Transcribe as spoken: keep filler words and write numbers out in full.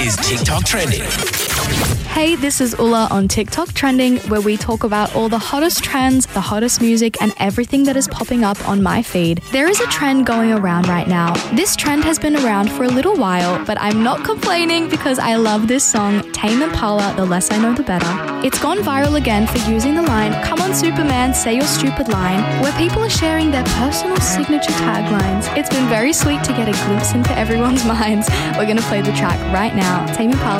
is TikTok Trending. Hey, this is Ulla on TikTok Trending, where we talk about all the hottest trends, the hottest music, and everything that is popping up on my feed. There is a trend going around right now. This trend has been around for a little while, but I'm not complaining because I love this song, Tame Impala, The Less I Know The Better. It's gone viral again for using the line, "Come on Superman, say your stupid line," where people are sharing their personal signature taglines. It's been very sweet to get a glimpse into everyone's minds. We're going to play the track right now, Tame Impala.